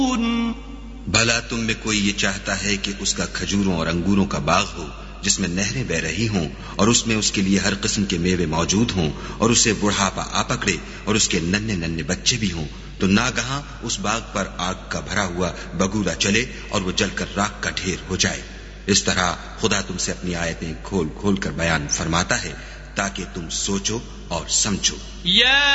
भला तुम में कोई ये चाहता है कि उसका खजूरों और अंगूरों का बाग हो जिसमें नहरें बह रही हों और उसमें उसके लिए हर किस्म के मेवे मौजूद हों और उसे बुढ़ापा आ पकड़े और उसके नन्हे नन्हे बच्चे भी हों, तो नागहां उस बाग पर आग का भरा हुआ बगुला चले और वो जलकर राख का ढेर हो जाए। इस तरह खुदा तुमसे अपनी आयतें खोल खोल कर बयान फरमाता है ताकि तुम सोचो और समझो।